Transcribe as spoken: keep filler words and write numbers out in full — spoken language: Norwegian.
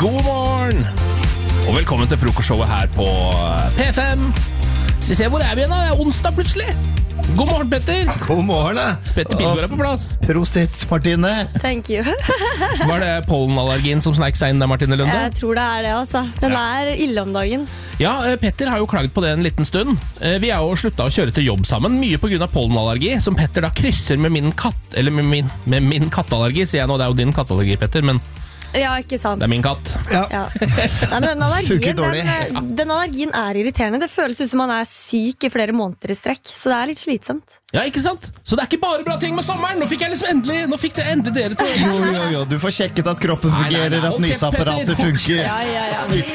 God morgen, og velkommen til frokostshowet her på P fem. Så se, hvor er vi igjen da? Det er onsdag plutselig. God morgen, Petter. God morgen, da. Petter Pilgaard er på plass. Prosit, Martine. Thank you. Var det pollenallergien som snek seg inn der, Martine Lunde? Jeg tror det er det, altså. Den er ille om dagen. Ja, Petter har jo klaget på det en liten stund. Vi har jo sluttet å kjøre til jobb sammen, mye på grunn av pollenallergi, som Petter da krysser med min katt, eller med min, med min katteallergi, sier jeg nå. Det er jo din katteallergi, Petter, men Ja, ikke sant. det er min katt. Ja. Ja. Nei, men den allergien, Funker dårlig. den, den allergien er irriterende. Det føles ut som man er syk i flere måneder i strekk, så det er litt slitsomt. Ja, ikke sant? Så det er ikke bare bra ting med sommeren. Nå fikk jeg liksom endelig, nå fikk det endelig dere til. Jo, jo, jo, du får sjekket at kroppen Nei, nei, fungerer, nei, at ok, nyseapparatet Petter. funker. Ja, ja, ja.